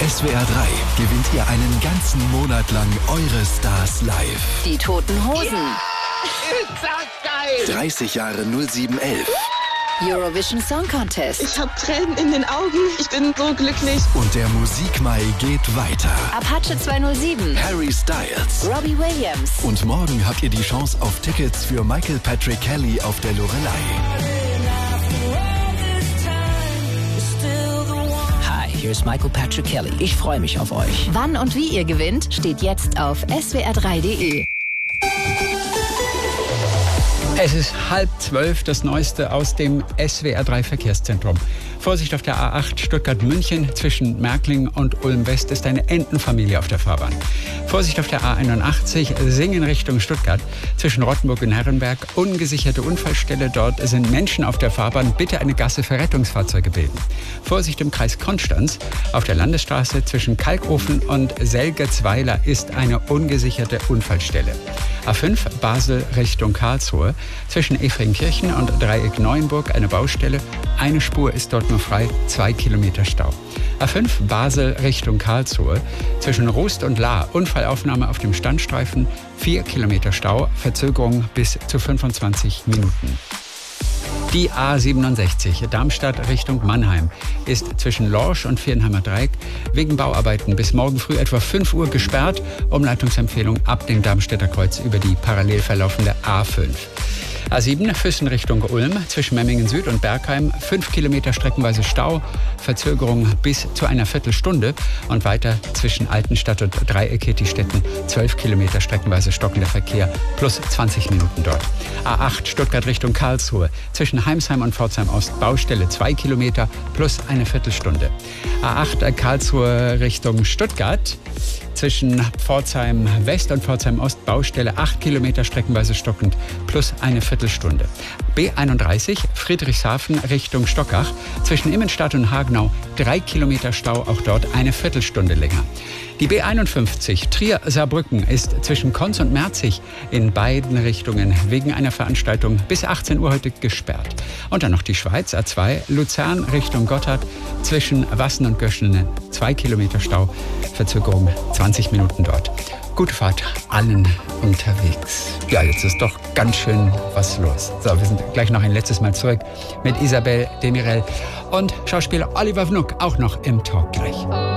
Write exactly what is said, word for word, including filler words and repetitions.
S W R drei gewinnt ihr einen ganzen Monat lang eure Stars live. Die Toten Hosen. Ja, ist das geil! dreißig Jahre null sieben elf. Eurovision Song Contest. Ich habe Tränen in den Augen. Ich bin so glücklich. Und der Musikmai geht weiter. Apache zweihundertsieben. Harry Styles. Robbie Williams. Und morgen habt ihr die Chance auf Tickets für Michael Patrick Kelly auf der Loreley. Hi, hier ist Michael Patrick Kelly. Ich freue mich auf euch. Wann und wie ihr gewinnt, steht jetzt auf S W R drei punkt de. Es ist halb zwölf, das Neueste aus dem S W R drei Verkehrszentrum. Vorsicht auf der A acht Stuttgart-München zwischen Märkling und Ulm-West ist eine Entenfamilie auf der Fahrbahn. Vorsicht auf der A einundachtzig Singen Richtung Stuttgart zwischen Rottenburg und Herrenberg. Ungesicherte Unfallstelle, dort sind Menschen auf der Fahrbahn. Bitte eine Gasse für Rettungsfahrzeuge bilden. Vorsicht im Kreis Konstanz auf der Landesstraße zwischen Kalkofen und Selgetzweiler ist eine ungesicherte Unfallstelle. A fünf Basel Richtung Karlsruhe zwischen Efringkirchen und Dreieck Neuenburg eine Baustelle. Eine Spur ist dort nur frei, zwei Kilometer Stau. A fünf Basel Richtung Karlsruhe zwischen Rust und Lahr Unfallaufnahme auf dem Standstreifen, vier Kilometer Stau, Verzögerung bis zu fünfundzwanzig Minuten. Die A siebenundsechzig Darmstadt Richtung Mannheim ist zwischen Lorsch und Viernheimer Dreieck wegen Bauarbeiten bis morgen früh etwa fünf Uhr gesperrt. Umleitungsempfehlung ab dem Darmstädter Kreuz über die parallel verlaufende A fünf. A sieben Füssen Richtung Ulm zwischen Memmingen Süd und Bergheim fünf Kilometer streckenweise Stau, Verzögerung bis zu einer Viertelstunde und weiter zwischen Altenstadt und Dreieck Hittistetten zwölf Kilometer streckenweise stockender Verkehr plus zwanzig Minuten dort. A acht Stuttgart Richtung Karlsruhe zwischen Heimsheim und Pforzheim Ost Baustelle zwei Kilometer plus eine Viertelstunde. A acht Karlsruhe Richtung Stuttgart zwischen Pforzheim West und Pforzheim Ost Baustelle acht Kilometer streckenweise stockend plus eine Viertelstunde. B einunddreißig Friedrichshafen Richtung Stockach zwischen Immenstadt und Hagenau drei Kilometer Stau, auch dort eine Viertelstunde länger. Die B einundfünfzig Trier-Saarbrücken ist zwischen Konz und Merzig in beiden Richtungen wegen einer Veranstaltung bis achtzehn Uhr heute gesperrt. Und dann noch die Schweiz, A zwei Luzern Richtung Gotthard zwischen Wassen und Göschenen zwei Kilometer Stau, Verzögerung zwanzig Minuten dort. Gute Fahrt allen unterwegs. Ja, jetzt ist doch ganz schön was los. So, wir sind gleich noch ein letztes Mal zurück mit Isabelle Demirel und Schauspieler Oliver Wnuck auch noch im Talk gleich.